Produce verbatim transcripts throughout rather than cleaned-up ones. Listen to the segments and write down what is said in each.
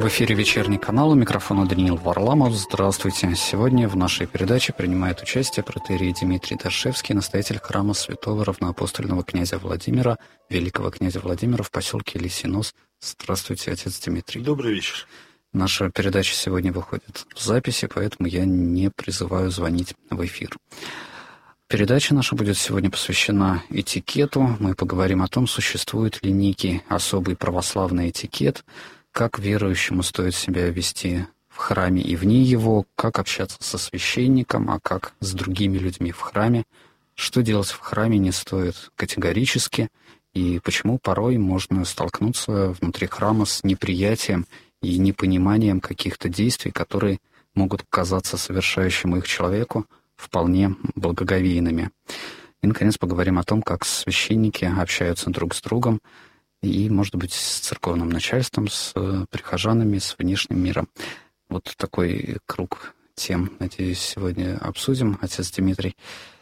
В эфире «Вечерний канал», у микрофона Даниил Варламов. Здравствуйте. Сегодня в нашей передаче принимает участие протоиерей Дмитрий Дашевский, настоятель храма святого равноапостольного князя Владимира, великого князя Владимира в поселке Лисинос. Здравствуйте, отец Дмитрий. Добрый вечер. Наша передача сегодня выходит в записи, поэтому я не призываю звонить в эфир. Передача наша будет сегодня посвящена этикету. Мы поговорим о том, существует ли некий особый православный этикет, как верующему стоит себя вести в храме и вне его, как общаться со священником, а как с другими людьми в храме, что делать в храме не стоит категорически, и почему порой можно столкнуться внутри храма с неприятием и непониманием каких-то действий, которые могут казаться совершающему их человеку вполне благоговейными. И, наконец, поговорим о том, как священники общаются друг с другом, и, может быть, с церковным начальством, с прихожанами, с внешним миром. Вот такой круг тем, надеюсь, сегодня обсудим, отец Дмитрий.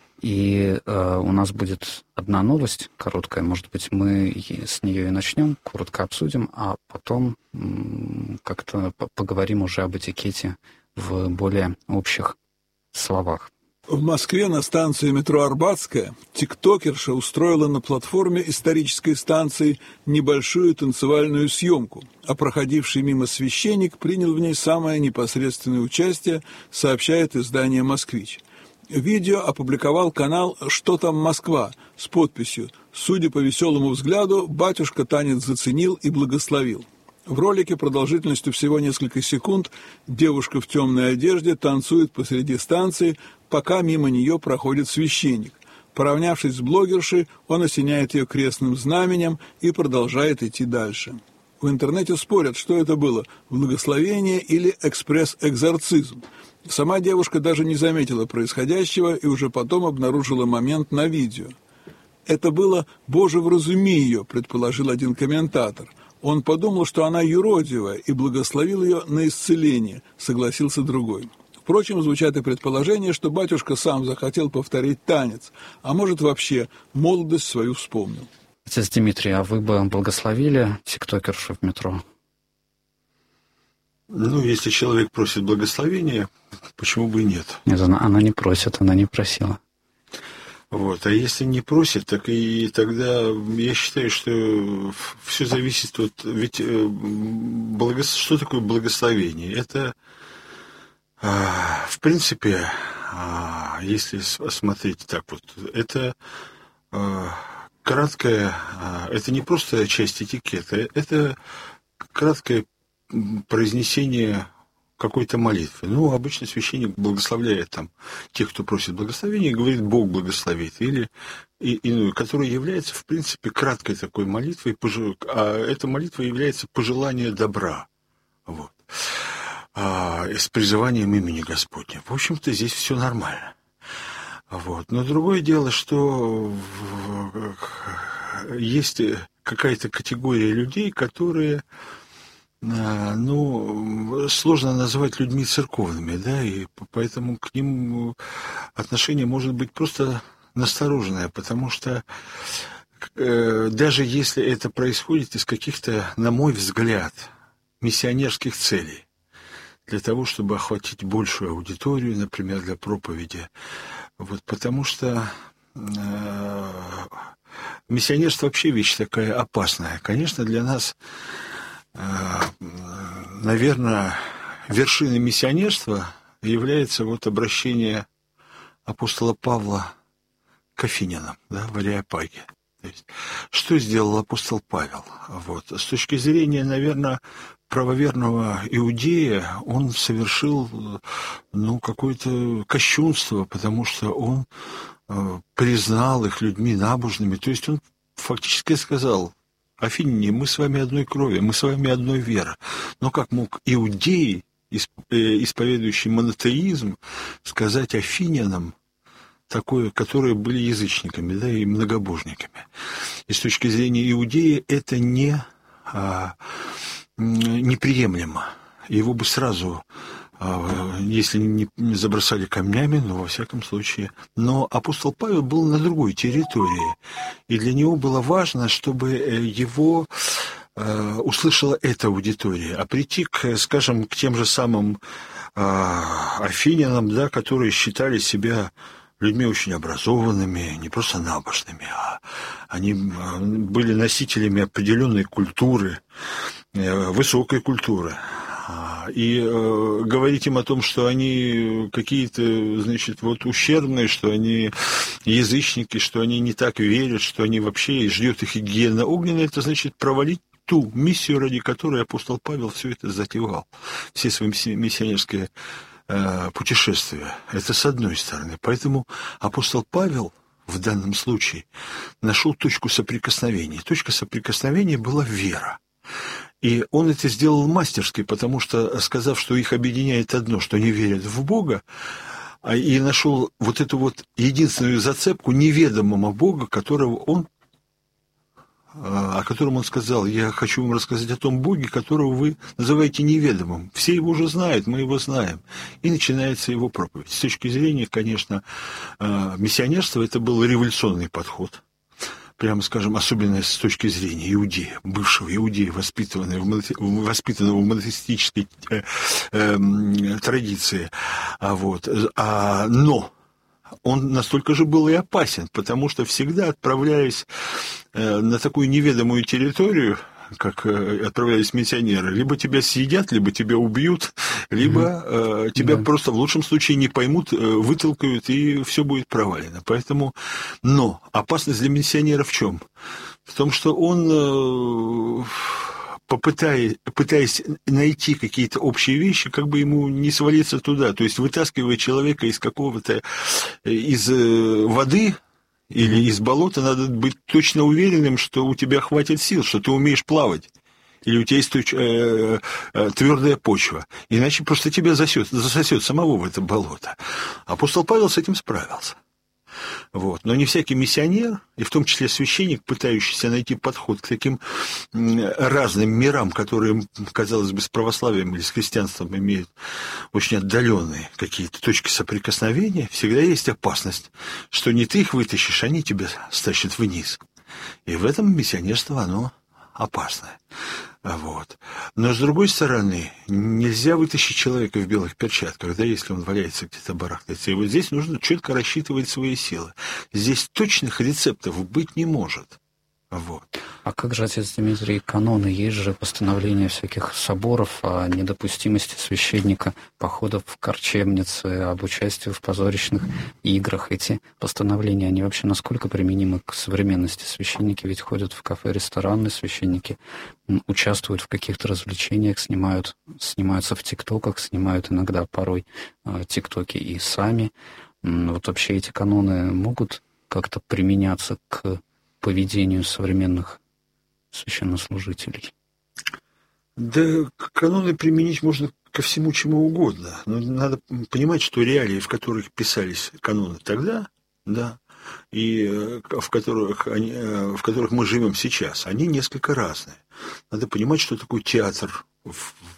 И э, у нас будет одна новость короткая, может быть, мы с нее и начнем, коротко обсудим, а потом м- как-то поговорим уже об этикете в более общих словах. В Москве на станции метро Арбатская тиктокерша устроила на платформе исторической станции небольшую танцевальную съемку, а проходивший мимо священник принял в ней самое непосредственное участие, сообщает издание «Москвич». Видео опубликовал канал «Что там Москва» с подписью «Судя по веселому взгляду, батюшка танец заценил и благословил». В ролике продолжительностью всего несколько секунд девушка в темной одежде танцует посреди станции, пока мимо нее проходит священник. Поравнявшись с блогершей, он осеняет ее крестным знаменем и продолжает идти дальше. В интернете спорят, что это было – благословение или экспресс-экзорцизм. Сама девушка даже не заметила происходящего и уже потом обнаружила момент на видео. «Это было «Боже, вразуми ее», – предположил один комментатор. Он подумал, что она юродивая, и благословил ее на исцеление, согласился другой. Впрочем, звучат и предположения, что батюшка сам захотел повторить танец, а может вообще молодость свою вспомнил. Отец Дмитрий, а вы бы благословили тиктокершу в метро? Ну, если человек просит благословения, почему бы и нет? Нет, она, она не просит, она не просила. Вот. А если не просит, так и тогда я считаю, что все зависит от... Ведь благо... что такое благословение? Это, в принципе, если смотреть так вот, это краткое... Это не просто часть этикета, это краткое произнесение какой-то молитвы. Ну, обычно священник благословляет там тех, кто просит благословения, и говорит «Бог благословит», или и, иную, которая является, в принципе, краткой такой молитвой, а эта молитва является пожелание добра, вот, а, с призыванием имени Господня. В общем-то, здесь все нормально. Вот. Но другое дело, что есть какая-то категория людей, которые... Ну, сложно называть людьми церковными, да, и поэтому к ним отношение может быть просто настороженное, потому что э, даже если это происходит из каких-то, на мой взгляд, миссионерских целей, для того, чтобы охватить большую аудиторию, например, для проповеди, вот, потому что э, миссионерство вообще вещь такая опасная. Конечно, для нас... Наверное, вершиной миссионерства является вот обращение апостола Павла к афинянам, да, в Ареопаге. То есть, что сделал апостол Павел? Вот. С точки зрения, наверное, правоверного иудея, он совершил, ну, какое-то кощунство, потому что он э, признал их людьми набожными. То есть он фактически сказал: афиняне, мы с вами одной крови, мы с вами одной веры. Но как мог иудеи, исповедующий монотеизм, сказать афинянам такое, которые были язычниками, да, и многобожниками? И с точки зрения иудея это не, а, неприемлемо. Его бы сразу, если не забросали камнями, но во всяком случае. Но апостол Павел был на другой территории, и для него было важно, чтобы его услышала эта аудитория, а прийти, к, скажем, к тем же самым афинянам, да, которые считали себя людьми очень образованными, не просто набожными, а они были носителями определенной культуры, высокой культуры. И э, говорить им о том, что они какие-то, значит, вот ущербные, что они язычники, что они не так верят, что они вообще ждет их гиена огненная, это значит провалить ту миссию, ради которой апостол Павел все это затевал, все свои миссионерские э, путешествия. Это с одной стороны. Поэтому апостол Павел в данном случае нашел точку соприкосновения. Точка соприкосновения была вера. И он это сделал мастерски, потому что, сказав, что их объединяет одно, что они верят в Бога, и нашел вот эту вот единственную зацепку неведомого Бога, которого он, о котором он сказал: я хочу вам рассказать о том Боге, которого вы называете неведомым. Все его уже знают, мы его знаем. И начинается его проповедь. С точки зрения, конечно, миссионерства, это был революционный подход. Прямо скажем, особенно с точки зрения иудея, бывшего иудея, воспитанного в, воспитанного в монотеистической э, э, традиции. А вот, а, но он настолько же был и опасен, потому что всегда, отправляясь э, на такую неведомую территорию, как э, отправлялись миссионеры, либо тебя съедят, либо тебя убьют, либо э, тебя да. просто в лучшем случае не поймут, э, вытолкают, и все будет провалено. Поэтому, но опасность для миссионера в чем? В том, что он, э, попытаясь, пытаясь найти какие-то общие вещи, как бы ему не свалиться туда, то есть вытаскивая человека из какого-то, из э, воды, или из болота, надо быть точно уверенным, что у тебя хватит сил, что ты умеешь плавать, или у тебя есть э, э, твердая почва. Иначе просто тебя засосет, засосет самого в это болото. Апостол Павел с этим справился. Вот. Но не всякий миссионер, и в том числе священник, пытающийся найти подход к таким разным мирам, которые, казалось бы, с православием или с христианством имеют очень отдаленные какие-то точки соприкосновения, всегда есть опасность, что не ты их вытащишь, они тебя стащат вниз. И в этом миссионерство, оно опасное. Вот. Но, с другой стороны, нельзя вытащить человека в белых перчатках, да, если он валяется где-то, барахтается. И вот здесь нужно четко рассчитывать свои силы. Здесь точных рецептов быть не может. Вот. А как же, отец Дмитрий, каноны? Есть же постановления всяких соборов о недопустимости священника походов в корчемницы, об участии в позорищных играх. Эти постановления, они вообще насколько применимы к современности? Священники ведь ходят в кафе, рестораны, священники участвуют в каких-то развлечениях, снимают, снимаются в тиктоках, снимают иногда порой э, тиктоки и сами. Вот вообще эти каноны могут как-то применяться к поведению современных священнослужителей? Да, каноны применить можно ко всему чему угодно. Но надо понимать, что реалии, в которых писались каноны тогда, да, и в которых, они, в которых мы живем сейчас, они несколько разные. Надо понимать, что такое театр в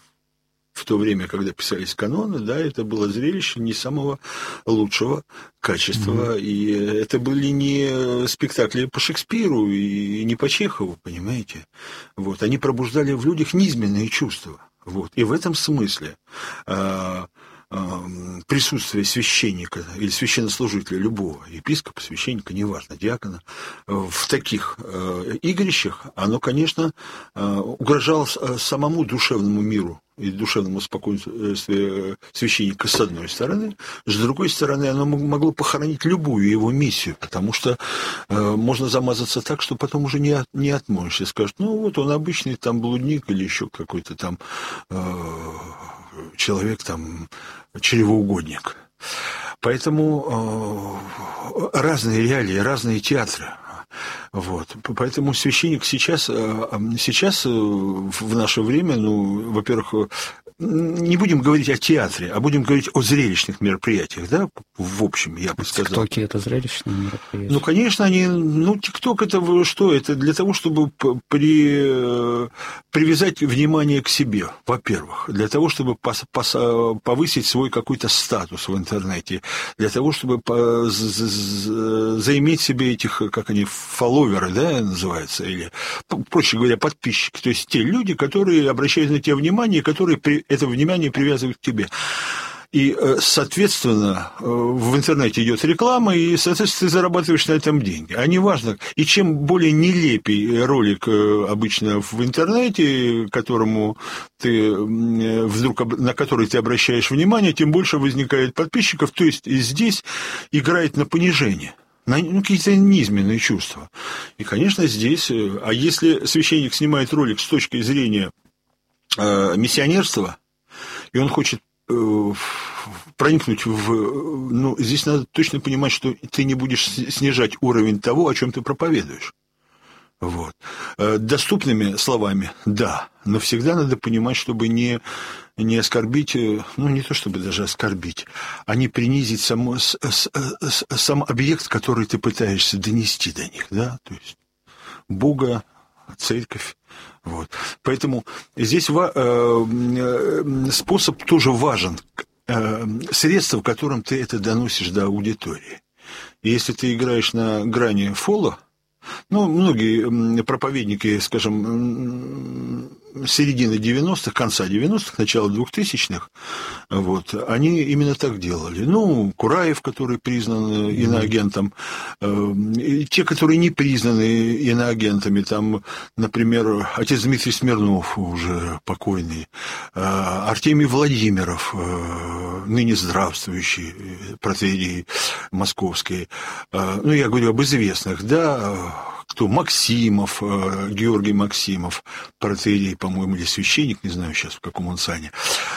В то время, когда писались каноны, да, это было зрелище не самого лучшего качества. Mm-hmm. И это были не спектакли по Шекспиру и не по Чехову, понимаете. Вот. Они пробуждали в людях низменные чувства. Вот. И в этом смысле а, а, присутствие священника или священнослужителя, любого епископа, священника, неважно, диакона, в таких а, игрищах, оно, конечно, а, угрожало самому душевному миру и душевному спокойствию священника с одной стороны, с другой стороны, оно могло похоронить любую его миссию, потому что э, можно замазаться так, что потом уже не, от, не отмоешься. Скажут, ну вот он обычный там блудник или еще какой-то там э, человек, там, чревоугодник. Поэтому э, разные реалии, разные театры. Вот. Поэтому священник сейчас, сейчас в наше время, ну, во-первых, не будем говорить о театре, а будем говорить о зрелищных мероприятиях, да, в общем, я бы сказал. ТикТоки – это зрелищные мероприятия? Ну, конечно, они, ну, ТикТок – это что? Это для того, чтобы при, привязать внимание к себе, во-первых, для того, чтобы пос, пос, повысить свой какой-то статус в интернете, для того, чтобы по, заиметь себе этих, как они, фолловеры, да, называются, или, проще говоря, подписчики, то есть те люди, которые обращают на тебя внимание, которые при, это внимание привязывают к тебе. И, соответственно, в интернете идет реклама, и, соответственно, ты зарабатываешь на этом деньги. А неважно, и чем более нелепый ролик обычно в интернете, которому ты вдруг, на который ты обращаешь внимание, тем больше возникает подписчиков. То есть здесь играет на понижение. На, ну, какие-то низменные чувства. И, конечно, здесь... А если священник снимает ролик с точки зрения э, миссионерства, и он хочет э, проникнуть в... Ну, здесь надо точно понимать, что ты не будешь снижать уровень того, о чем ты проповедуешь. Вот. Доступными словами, да, но всегда надо понимать, чтобы не, не оскорбить, ну, не то чтобы даже оскорбить, а не принизить само, с, с, с, сам объект, который ты пытаешься донести до них, да, то есть Бога, церковь. Вот. Поэтому здесь э, способ тоже важен, э, средство, которым ты это доносишь до аудитории. И если ты играешь на грани фола, ну, многие проповедники, скажем, середины девяностых, конца девяностых, начала двухтысячных, вот, они именно так делали. Ну, Кураев, который признан иноагентом, и те, которые не признаны иноагентами, там, например, отец Дмитрий Смирнов, уже покойный, Артемий Владимиров, ныне здравствующий протоиерей московский, ну, я говорю об известных, да, кто Максимов, Георгий Максимов, протоиерей, по-моему, или священник, не знаю сейчас, в каком он сане.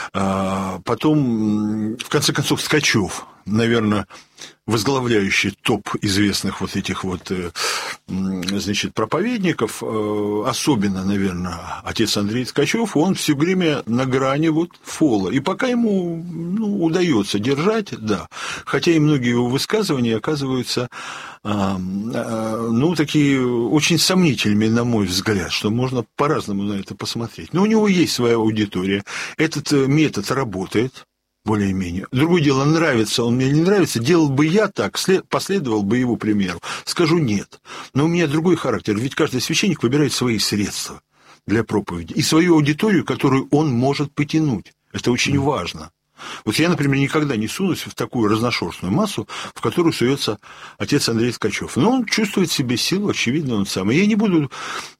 Потом, в конце концов, Ткачев, наверное, возглавляющий топ известных вот этих вот, значит, проповедников, особенно, наверное, отец Андрей Ткачев, он все время на грани вот фола. И пока ему, ну, удается держать, да, хотя и многие его высказывания оказываются, ну, такие очень сомнительными, на мой взгляд, что можно по-разному на это посмотреть. Но у него есть своя аудитория, этот метод работает. Более-менее. Другое дело, нравится он мне, не нравится, делал бы я так, последовал бы его примеру. Скажу нет. Но у меня другой характер, ведь каждый священник выбирает свои средства для проповеди и свою аудиторию, которую он может потянуть. Это очень mm. важно. Вот я, например, никогда не сунусь в такую разношерстную массу, в которую суется отец Андрей Ткачев. Но он чувствует в себе силу, очевидно, он сам. И я не буду,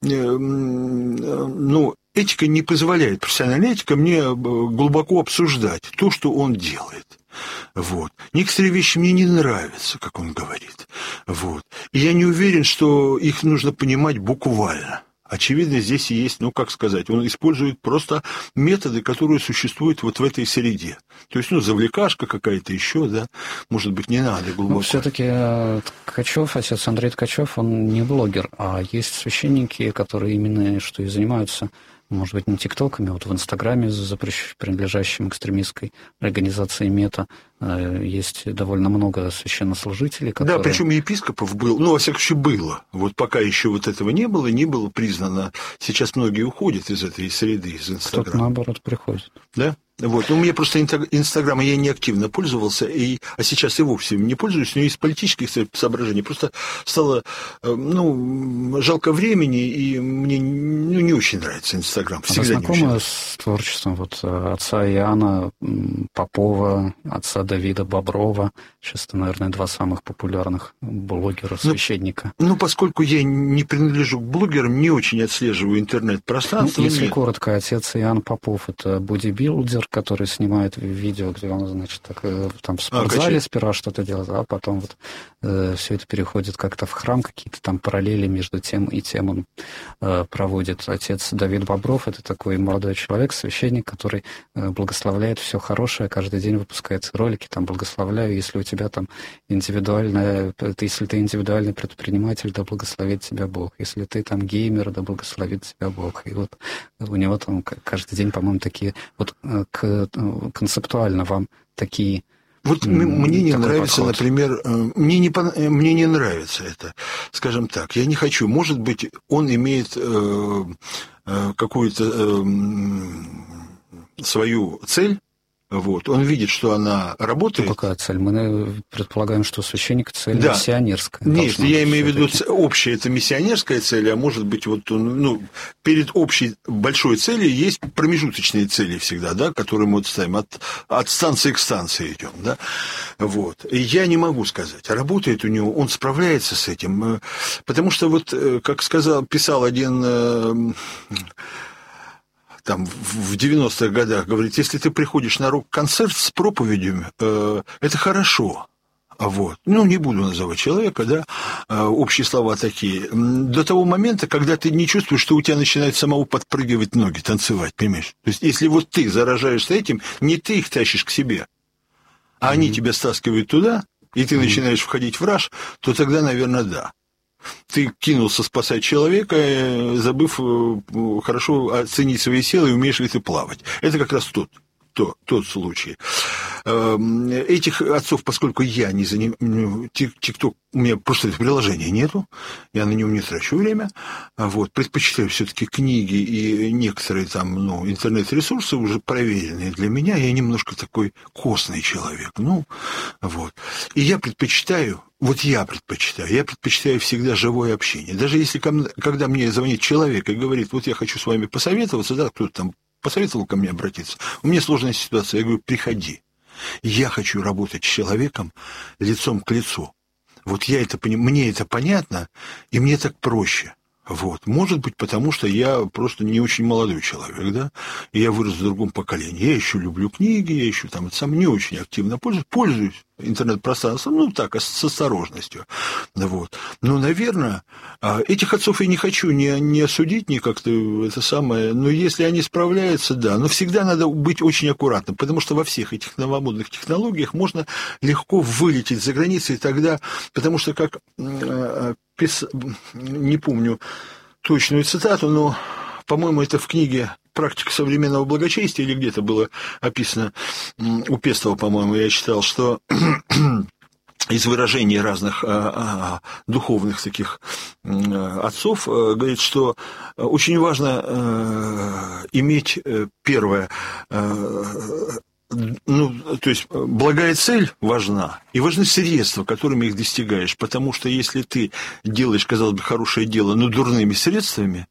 ну, этика не позволяет, профессиональная этика мне глубоко обсуждать то, что он делает. Вот. Некоторые вещи мне не нравятся, как он говорит. Вот. И я не уверен, что их нужно понимать буквально. Очевидно, здесь и есть, ну, как сказать, он использует просто методы, которые существуют вот в этой среде. То есть, ну, завлекашка какая-то еще, да, может быть, не надо глубоко. Ну, все-таки Ткачев, отец Андрей Ткачев, он не блогер, а есть священники, которые именно что и занимаются, может быть, не тиктоками, вот в Инстаграме, запрещ... принадлежащим экстремистской организации МЕТА, есть довольно много священнослужителей, которые... Да, причем епископов было, ну, во всяком случае, было. Вот пока еще вот этого не было, не было признано. Сейчас многие уходят из этой среды, из Инстаграма. Кто-то, наоборот, приходит. Да? Вот. У меня просто Инстаграма я не активно пользовался, и, а сейчас и вовсе не пользуюсь, но из политических соображений просто стало, ну, жалко времени, и мне, ну, не очень нравится Инстаграм. Всегда. А вы знакомы с творчеством вот отца Иоанна Попова, отца Давида Боброва? Сейчас это, наверное, два самых популярных блогера, священника. Ну, ну, поскольку я не принадлежу к блогерам, не очень отслеживаю интернет-пространство. Ну, если нет. коротко, отец Иоанн Попов – это бодибилдер, который снимает видео, где он, значит, так, там в спортзале а, сперва что-то делает, а потом вот э, все это переходит как-то в храм, какие-то там параллели между тем и тем он э, проводит. Отец Давид Бобров — это такой молодой человек, священник, который э, благословляет все хорошее, каждый день выпускает ролики, там, благословляю, если у тебя там индивидуальная, если ты индивидуальный предприниматель, да благословит тебя Бог, если ты там геймер, да благословит тебя Бог. И вот у него там каждый день, по-моему, такие, вот к, концептуально вам такие... Вот мне не нравится, подход. Например, мне не, мне не нравится это, скажем так, я не хочу, может быть, он имеет э, э, какую-то э, свою цель. Вот. Он видит, что она работает. Ну, какая цель? Мы предполагаем, что у священника цель да. миссионерская. Нет, я имею в виду общая, это миссионерская цель, а может быть, вот, ну, перед общей большой целью есть промежуточные цели всегда, да, которые мы вот ставим, от, от станции к станции идем, да. Вот. И я не могу сказать, работает у него, он справляется с этим, потому что вот, как сказал, писал один... там, в девяностых годах, говорит, если ты приходишь на рок-концерт с проповедью, э, это хорошо. Вот. Ну, не буду называть человека, да, э, общие слова такие. До того момента, когда ты не чувствуешь, что у тебя начинают самого подпрыгивать ноги, танцевать, понимаешь? То есть, если вот ты заражаешься этим, не ты их тащишь к себе, а mm-hmm. они тебя стаскивают туда, и ты mm-hmm. начинаешь входить в раж, то тогда, наверное, да. Ты кинулся спасать человека, забыв хорошо оценить свои силы, и умеешь ли ты плавать. Это как раз тот, тот, тот случай. Этих отцов, поскольку я не занимаюсь, ТикТок, у меня просто приложения нету, я на нем не трачу время, вот, предпочитаю все-таки книги и некоторые там, ну, интернет-ресурсы уже проверенные для меня, я немножко такой костный человек, ну, вот. И я предпочитаю, вот я предпочитаю, я предпочитаю всегда живое общение. Даже если, когда мне звонит человек и говорит, вот я хочу с вами посоветоваться, да, кто-то там посоветовал ко мне обратиться, у меня сложная ситуация, я говорю, приходи. Я хочу работать с человеком лицом к лицу. Вот я это понимаю, мне это понятно, и мне так проще. Вот. Может быть, потому что я просто не очень молодой человек, да, и я вырос в другом поколении. Я еще люблю книги, я еще там сам не очень активно пользуюсь, пользуюсь интернет-пространством, ну так, с осторожностью. Вот. Но, наверное, этих отцов я не хочу ни, ни осудить, ни как-то это самое, но если они справляются, да, но всегда надо быть очень аккуратным, потому что во всех этих новомодных технологиях можно легко вылететь за границей, и тогда, потому что как... Пис... не помню точную цитату, но, по-моему, это в книге «Практика современного благочестия» или где-то было описано, у Пестова, по-моему, я читал, что из выражений разных а, а, духовных таких а, отцов а, говорит, что очень важно а, иметь, первое, а, ну, то есть благая цель важна, и важны средства, которыми их достигаешь, потому что если ты делаешь, казалось бы, хорошее дело, но дурными средствами,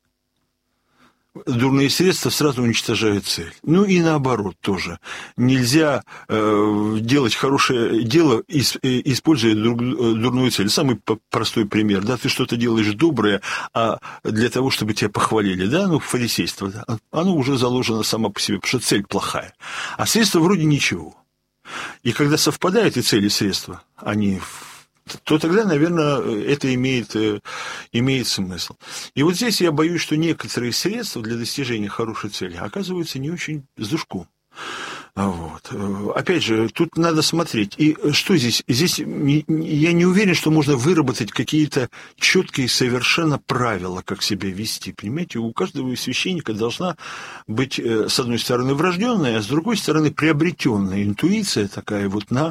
дурные средства сразу уничтожают цель. Ну и наоборот тоже. Нельзя э, делать хорошее дело, используя дурную цель. Самый простой пример. Да, ты что-то делаешь доброе, а для того, чтобы тебя похвалили, да, ну, фарисейство, да, оно уже заложено само по себе, потому что цель плохая. А средства вроде ничего. И когда совпадают и цели, и средства, они... то тогда, наверное, это имеет, имеет смысл. И вот здесь я боюсь, что некоторые средства для достижения хорошей цели оказываются не очень с душком. Вот. Опять же, тут надо смотреть. И что здесь? Здесь я не уверен, что можно выработать какие-то четкие совершенно правила, как себя вести. Понимаете, у каждого священника должна быть, с одной стороны, врожденная, а с другой стороны, приобретенная интуиция такая вот на...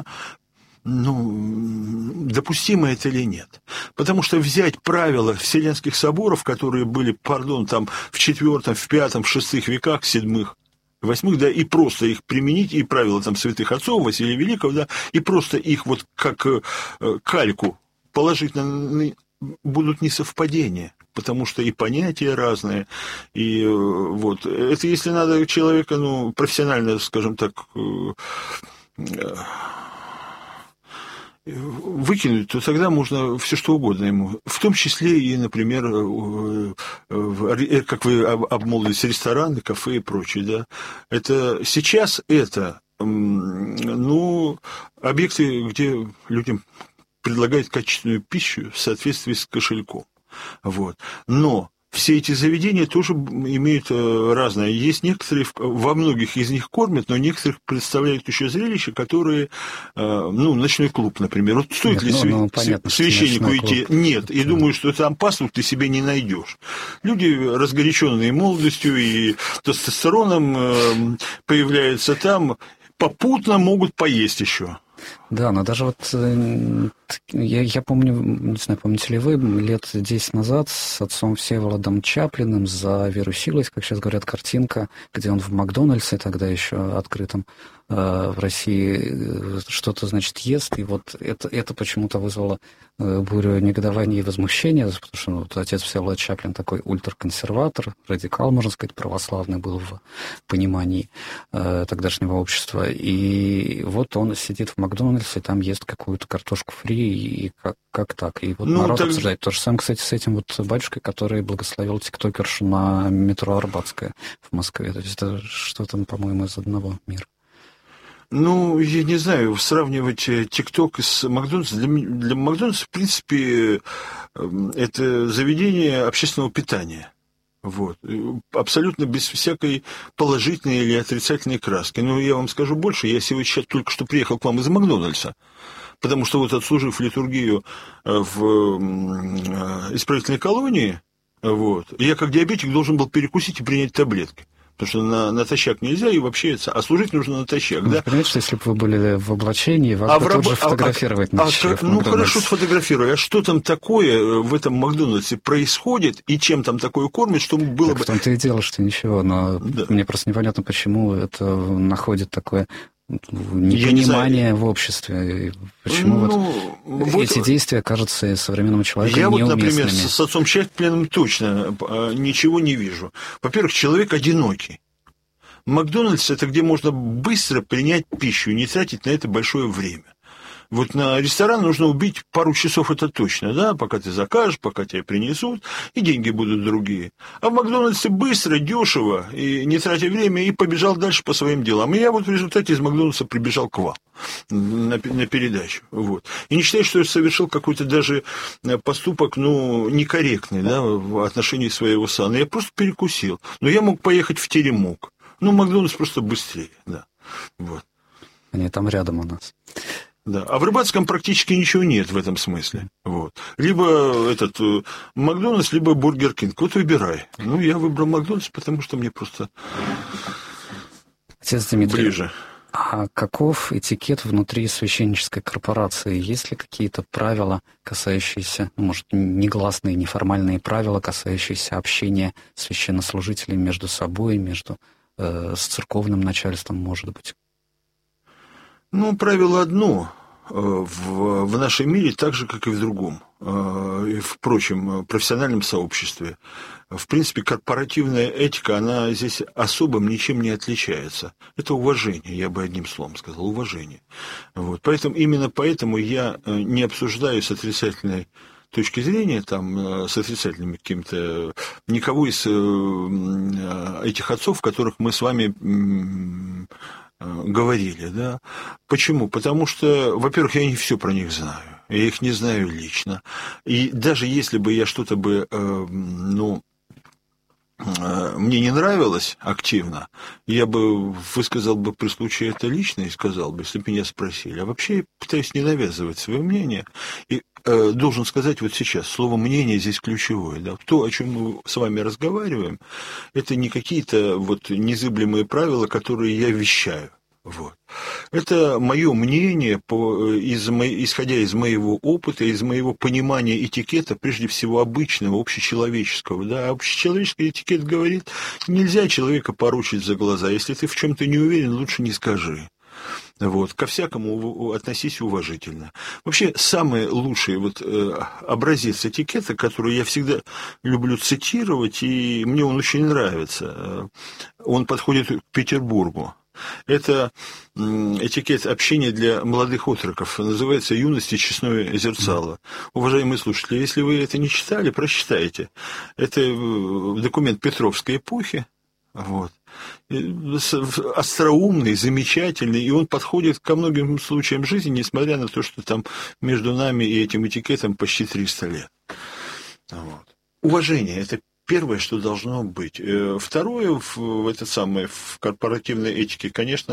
ну, допустимо это или нет. Потому что взять правила Вселенских соборов, которые были, пардон, там в четвертом, в пятом, в шестых веках, в седьмых, восьмых, да, и просто их применить, и правила там святых отцов, Василия Великого, да, и просто их вот как кальку положить на... будут несовпадения, потому что и понятия разные, и вот, это если надо человека, ну, профессионально, скажем так, выкинуть, то тогда можно все что угодно ему. В том числе и, например, как вы обмолвились, рестораны, кафе и прочее. Да? Это, сейчас это ну, объекты, где людям предлагают качественную пищу в соответствии с кошельком. Вот. Но все эти заведения тоже имеют разное. Есть некоторые, во многих из них кормят, но некоторых представляют еще зрелища, которые, ну, ночной клуб, например. Вот стоит Нет, ли ну, ну, понятно, священнику идти? Клуб. Нет. И думаю, что там паству ты себе не найдешь. Люди, разгоряченные молодостью и тестостероном, появляются там, попутно могут поесть еще. Да, но даже вот я, я помню, не знаю, помните ли вы, лет десять назад с отцом Всеволодом Чаплиным за «Веру силой», как сейчас говорят, картинка, где он в Макдональдсе, тогда еще открытом э, в России, что-то, значит, ест, и вот это, это почему-то вызвало э, бурю негодования и возмущения, потому что ну, вот отец Всеволод Чаплин такой ультраконсерватор, радикал, можно сказать, православный был в понимании э, тогдашнего общества, и вот он сидит в Макдональдсе, там ест какую-то картошку фри, и как, как так? И вот ну, народ так... обсуждает. То же самое, кстати, с этим вот батюшкой, который благословил тиктокершу на метро Арбатская в Москве. То есть это что-то, по-моему, из одного мира. Ну, я не знаю, сравнивать ТикТок с Макдональдсом. Для, для Макдональдса, в принципе, это заведение общественного питания. Вот. Абсолютно без всякой положительной или отрицательной краски. Но я вам скажу больше, я сегодня сейчас только что приехал к вам из Макдональдса, потому что вот отслужив литургию в исправительной колонии, вот, я как диабетик должен был перекусить и принять таблетки. Потому что на, натощак нельзя, и вообще это... А служить нужно натощак, ну, да? Понимаете, что если бы вы были в облачении, вас а бы раб... тут же фотографировать а, начали. А, ну, хорошо, сфотографирую. А что там такое в этом Макдональдсе происходит, и чем там такое кормят, чтобы было так бы... в том-то и дело, что ничего, но да. Мне просто непонятно, почему это находит такое... непонимание не в обществе. Почему ну, вот, вот эти действия кажутся современному человеку я неуместными? Я вот, например, с отцом Чаплиным точно ничего не вижу. Во-первых, человек одинокий. Макдональдс – это где можно быстро принять пищу и не тратить на это большое время. Вот на ресторан нужно убить пару часов, это точно, да, пока ты закажешь, пока тебе принесут, и деньги будут другие. А в Макдональдсе быстро, дешево, и не тратя время, и побежал дальше по своим делам. И я вот в результате из Макдональдса прибежал к вам на, на передачу. Вот. И не считаю, что я совершил какой-то даже поступок, ну, некорректный, да, в отношении своего сана. Я просто перекусил. Но я мог поехать в Теремок. Ну, Макдональдс просто быстрее, да. Вот. Они там рядом у нас. Да. А в Рыбацком практически ничего нет в этом смысле. Вот. Либо этот Макдональдс, либо Бургер Кинг. Вот выбирай. Ну, я выбрал Макдональдс, потому что мне просто Отец Дмитрий, ближе. А каков этикет внутри священнической корпорации? Есть ли какие-то правила, касающиеся, ну, может, негласные, неформальные правила, касающиеся общения священнослужителей между собой, между э, с церковным начальством, может быть? Ну, правило одно в, в нашем мире, так же, как и в другом, и в прочем профессиональном сообществе. В принципе, корпоративная этика, она здесь особым ничем не отличается. Это уважение, я бы одним словом сказал, уважение. Вот. Поэтому, именно поэтому я не обсуждаю с отрицательной точки зрения, там, с отрицательными какими-то, никого из этих отцов, которых мы с вами говорили, да. Почему? Потому что, во-первых, я не все про них знаю, я их не знаю лично. И даже если бы я что-то бы, э, ну, э, мне не нравилось активно, я бы высказал бы при случае это лично и сказал бы, если бы меня спросили. А вообще я пытаюсь не навязывать свое мнение. И э, должен сказать вот сейчас, слово «мнение» здесь ключевое. Да? То, о чем мы с вами разговариваем, это не какие-то вот незыблемые правила, которые я вещаю. Вот. Это мое мнение, по, из, исходя из моего опыта, из моего понимания этикета, прежде всего обычного, общечеловеческого. Да? Общечеловеческий этикет говорит, нельзя человека поручить за глаза. Если ты в чем-то не уверен, лучше не скажи. Вот. Ко всякому относись уважительно. Вообще, самый лучший вот, э, образец этикета, который я всегда люблю цитировать, и мне он очень нравится, он подходит к Петербургу. Это этикет общения для молодых отроков. Называется «Юность и честное зерцало». Уважаемые слушатели, если вы это не читали, прочитайте. Это документ Петровской эпохи. Вот. Остроумный, замечательный, и он подходит ко многим случаям жизни, несмотря на то, что там между нами и этим этикетом почти триста лет. Вот. Уважение – это первое, что должно быть. Второе, в, этот самый, в корпоративной этике, конечно,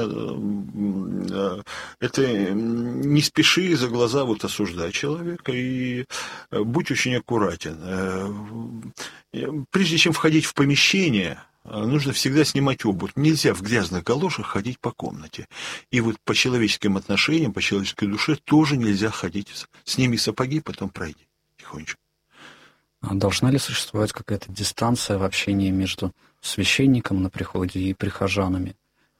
это не спеши за глаза вот осуждать человека и будь очень аккуратен. Прежде чем входить в помещение, нужно всегда снимать обувь. Нельзя в грязных галошах ходить по комнате. И вот по человеческим отношениям, по человеческой душе тоже нельзя ходить. Сними сапоги, потом пройди тихонечко. А должна ли существовать какая-то дистанция в общении между священником на приходе и прихожанами?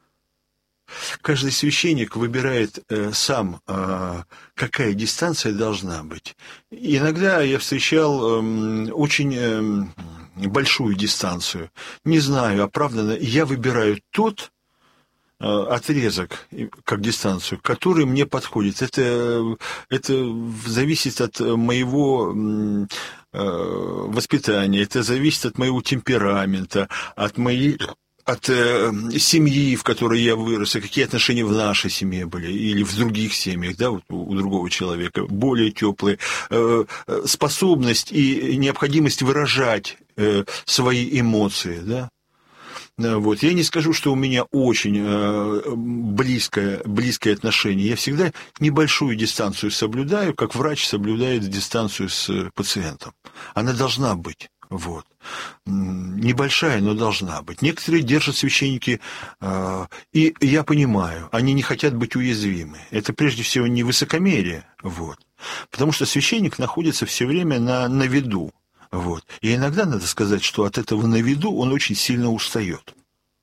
Каждый священник выбирает э, сам, э, какая дистанция должна быть. Иногда я встречал э, очень э, большую дистанцию. Не знаю, оправданно. Я выбираю тот э, отрезок, как дистанцию, который мне подходит. Это, это зависит от моего э, воспитания, это зависит от моего темперамента, от моей... от э, семьи, в которой я вырос, и какие отношения в нашей семье были, или в других семьях, да, вот у, у другого человека, более теплые, э, способность и необходимость выражать э, свои эмоции, да. Вот. Я не скажу, что у меня очень э, близкое, близкое отношение. Я всегда небольшую дистанцию соблюдаю, как врач соблюдает дистанцию с пациентом. Она должна быть. Вот. Небольшая, но должна быть. Некоторые держат священники, э, и я понимаю, они не хотят быть уязвимы. Это прежде всего не высокомерие, вот. Потому что священник находится все время на, на виду. Вот. И иногда надо сказать, что от этого на виду он очень сильно устает.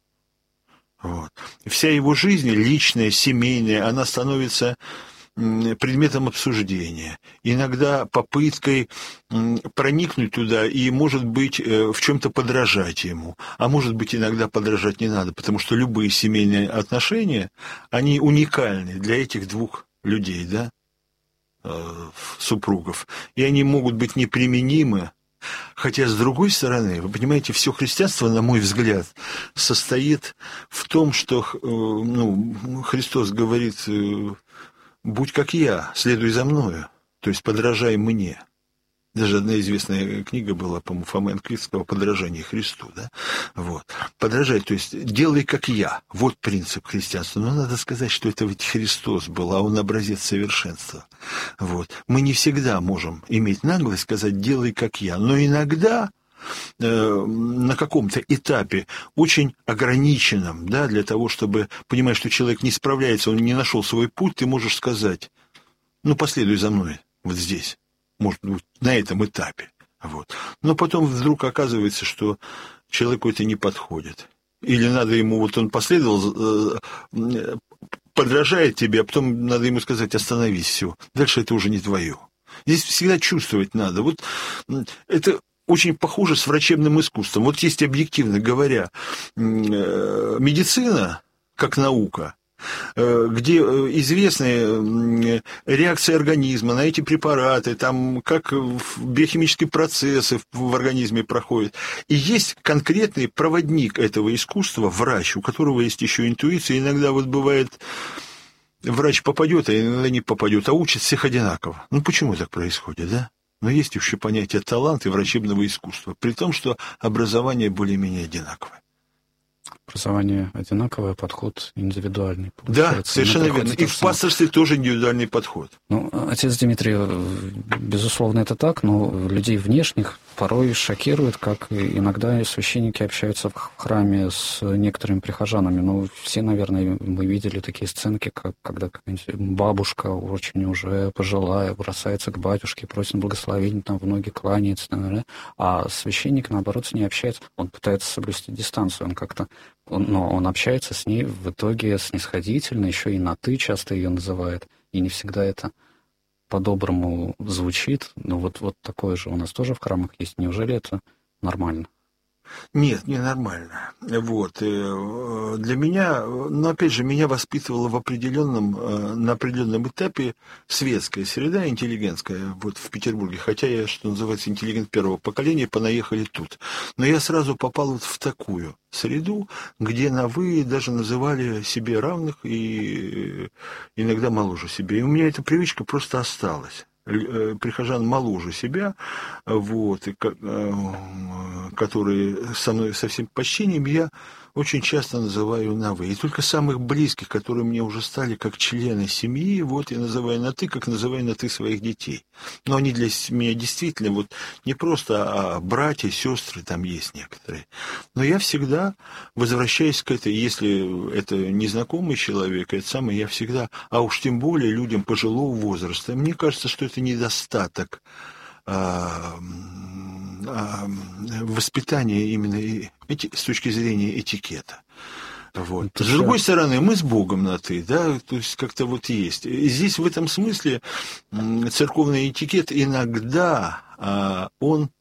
Вот. Вся его жизнь, личная, семейная, она становится предметом обсуждения, иногда попыткой проникнуть туда и, может быть, в чем-то подражать ему, а может быть, иногда подражать не надо, потому что любые семейные отношения, они уникальны для этих двух людей, да, супругов, и они могут быть неприменимы. Хотя, с другой стороны, вы понимаете, все христианство, на мой взгляд, состоит в том, что ну, Христос говорит: «Будь как я, следуй за мною», то есть подражай мне. Даже одна известная книга была, по-моему, Фомы Анквитского «Подражание Христу». Да? Вот. Подражай, то есть делай как я. Вот принцип христианства. Но надо сказать, что это ведь Христос был, а он образец совершенства. Вот. Мы не всегда можем иметь наглость сказать «делай как я», но иногда э, на каком-то этапе, очень ограниченном, да, для того, чтобы понимать, что человек не справляется, он не нашел свой путь, ты можешь сказать: ну, последуй за мной вот здесь. Может быть, на этом этапе. Вот. Но потом вдруг оказывается, что человеку это не подходит. Или надо ему, вот он последовал, подражает тебе, а потом надо ему сказать: остановись, все. Дальше это уже не твое. Здесь всегда чувствовать надо. Вот это очень похоже с врачебным искусством. Вот есть, объективно говоря, медицина как наука, где известны реакции организма на эти препараты, там, как биохимические процессы в организме проходят. И есть конкретный проводник этого искусства, врач, у которого есть еще интуиция. Иногда вот бывает, врач попадет, а иногда не попадет, а учит всех одинаково. Ну, почему так происходит, да? Но есть еще понятие таланта и врачебного искусства, при том, что образование более-менее одинаковое. Образование одинаковое, подход индивидуальный. Да, совершенно верно. И в пасторстве тоже индивидуальный подход. Ну, отец Дмитрий, безусловно, это так, но людей внешних порой шокирует, как иногда священники общаются в храме с некоторыми прихожанами. Ну, все, наверное, мы видели такие сценки, как когда какая-нибудь бабушка очень уже пожилая бросается к батюшке, просит благословения, там в ноги кланяется, наверное, а священник, наоборот, с ней общается. Он пытается соблюсти дистанцию, он как-то Он, но он общается с ней в итоге снисходительно, еще и на «ты» часто ее называет, и не всегда это по-доброму звучит. Но вот, вот такое же у нас тоже в храмах есть. Неужели это нормально? Нет, ненормально. Вот. Для меня, но опять же, меня воспитывала в определенном, на определенном этапе светская среда, интеллигентская, вот в Петербурге. Хотя я, что называется, интеллигент первого поколения, понаехали тут. Но я сразу попал вот в такую среду, где на «вы» даже называли себе равных и иногда моложе себе. И у меня эта привычка просто осталась. Прихожан моложе себя, вот, которые со мной со всем почтением, я очень часто называю на «вы». И только самых близких, которые мне уже стали как члены семьи, вот, я называю на «ты», как называю на «ты» своих детей. Но они для меня действительно вот не просто, а братья, сестры там есть некоторые. Но я всегда возвращаюсь к этой, если это незнакомый человек, это самое, я всегда, а уж тем более людям пожилого возраста, мне кажется, что это недостаток а, а, воспитания именно эти, с точки зрения этикета. Вот. С другой стороны, мы с Богом на «ты», да, то есть как-то вот есть. И здесь в этом смысле церковный этикет иногда а, он,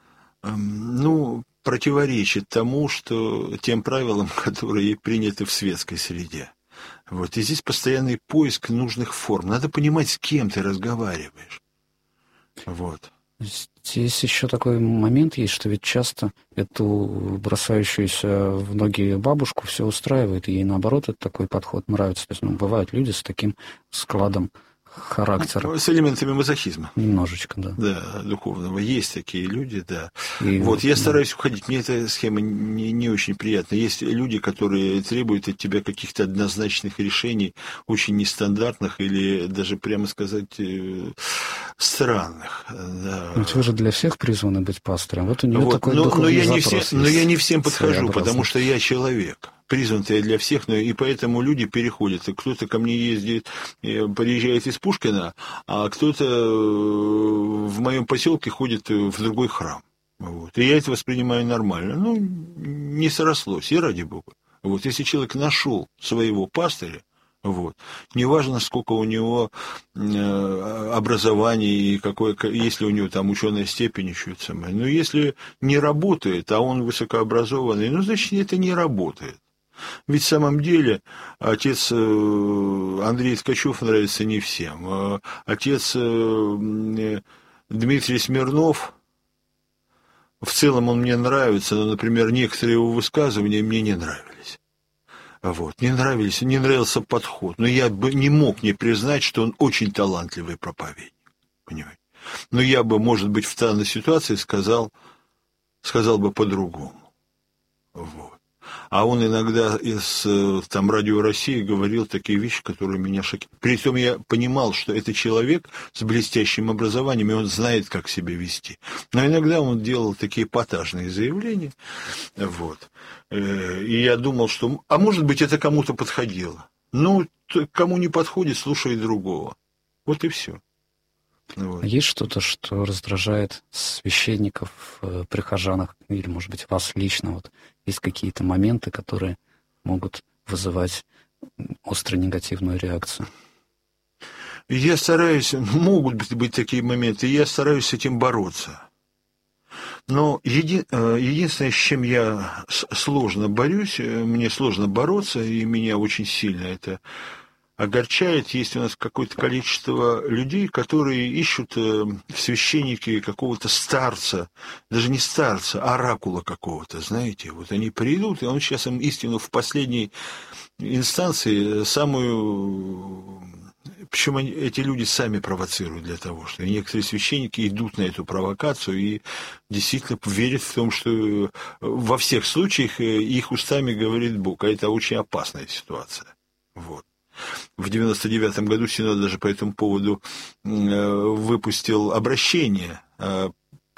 ну, противоречит тому, что тем правилам, которые приняты в светской среде. Вот. И здесь постоянный поиск нужных форм. Надо понимать, с кем ты разговариваешь. Вот. Здесь еще такой момент есть, что ведь часто эту бросающуюся в ноги бабушку все устраивает, и ей наоборот этот такой подход нравится. То есть, ну, бывают люди с таким складом характера. С элементами мазохизма. Немножечко, да. Да, духовного. Есть такие люди, да. И вот, вот, я да. стараюсь уходить. Мне эта схема не, не очень приятна. Есть люди, которые требуют от тебя каких-то однозначных решений, очень нестандартных или даже, прямо сказать, странных. Да. Ведь вы же для всех призваны быть пастором. Вот у нее вот. такой но, духовный но я не запрос все, Но я не всем подхожу, потому что я человек. Призван-то я для всех, но и поэтому люди переходят. Кто-то ко мне ездит, приезжает из Пушкина, а кто-то в моем поселке ходит в другой храм. Вот. И я это воспринимаю нормально. Ну, не срослось, и ради Бога. Вот. Если человек нашел своего пастыря, вот, неважно, сколько у него образования и какое, если у него там ученая степень, еще это самое. Но если не работает, а он высокообразованный, ну, значит, это не работает. Ведь в самом деле отец Андрей Ткачев нравится не всем. Отец Дмитрий Смирнов, в целом он мне нравится, но, например, некоторые его высказывания мне не нравились. Вот, не нравились, не нравился подход. Но я бы не мог не признать, что он очень талантливый проповедник. Понимаете? Но я бы, может быть, в данной ситуации сказал, сказал бы по-другому. Вот. А он иногда из там, Радио России говорил такие вещи, которые меня шокировали. При этом я понимал, что это человек с блестящим образованием, и он знает, как себя вести. Но иногда он делал такие эпатажные заявления. Вот. И я думал, что... А может быть, это кому-то подходило. Ну, кому не подходит, слушай другого. Вот и все. Вот. Есть что-то, что раздражает священников, э, прихожанах, или, может быть, вас лично? Вот есть какие-то моменты, которые могут вызывать остро негативную реакцию? Я стараюсь, могут быть такие моменты, и я стараюсь с этим бороться. Но еди, единственное, с чем я сложно борюсь, мне сложно бороться, и меня очень сильно это огорчает, есть у нас какое-то количество людей, которые ищут в священнике какого-то старца, даже не старца, а оракула какого-то, знаете. Вот они придут, и он сейчас им истину в последней инстанции самую... Причем они, эти люди сами провоцируют для того, что некоторые священники идут на эту провокацию и действительно верят в том, что во всех случаях их устами говорит Бог, а это очень опасная ситуация. Вот. В девяносто девятом году Синод даже по этому поводу выпустил обращение